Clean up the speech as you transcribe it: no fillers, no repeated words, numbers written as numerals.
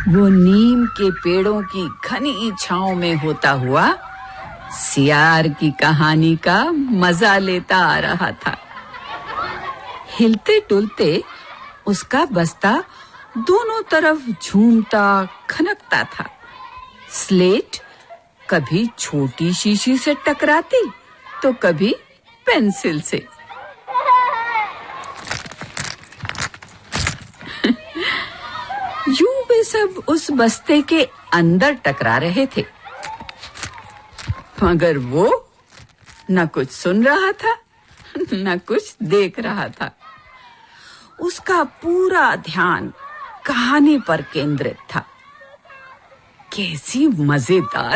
वो नीम के पेड़ों की घनी छांव में होता हुआ सियार की कहानी का मजा लेता आ रहा था। हिलते डुलते उसका बस्ता दोनों तरफ झूमता खनकता था। स्लेट कभी छोटी शीशी से टकराती तो कभी पेंसिल से। यूं वे सब उस बस्ते के अंदर टकरा रहे थे, मगर वो न कुछ सुन रहा था न कुछ देख रहा था। उसका पूरा ध्यान कहानी पर केंद्रित था। कैसी मजेदार